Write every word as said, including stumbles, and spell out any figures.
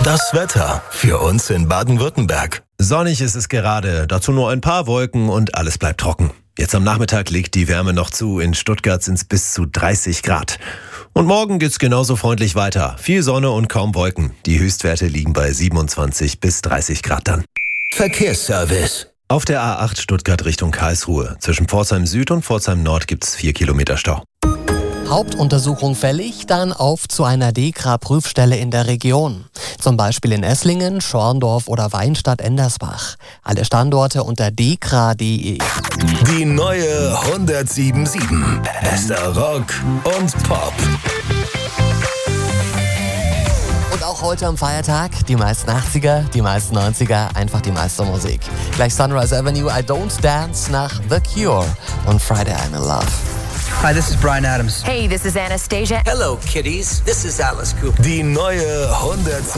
Das Wetter für uns in Baden-Württemberg. Sonnig ist es gerade, dazu nur ein paar Wolken und alles bleibt trocken. Jetzt am Nachmittag legt die Wärme noch zu, in Stuttgart sind es bis zu dreißig Grad. Und morgen geht's genauso freundlich weiter. Viel Sonne und kaum Wolken. Die Höchstwerte liegen bei siebenundzwanzig bis dreißig Grad dann. Verkehrsservice. Auf der A acht Stuttgart Richtung Karlsruhe. Zwischen Pforzheim Süd und Pforzheim Nord gibt's vier Kilometer Stau. Hauptuntersuchung fällig, dann auf zu einer DEKRA-Prüfstelle in der Region. Zum Beispiel in Esslingen, Schorndorf oder Weinstadt-Endersbach. Alle Standorte unter dekra punkt de. Die neue hundertsieben Komma sieben. Bester Rock und Pop. Und auch heute am Feiertag die meisten achtziger, die meisten neunziger, einfach die meiste Musik. Gleich Sunrise Avenue, I Don't Dance nach The Cure und Friday I'm in Love. Hi, this is Bryan Adams. Hey, this is Anastasia. Hello, kiddies. This is Alice Cooper. Die neue hundertsieben.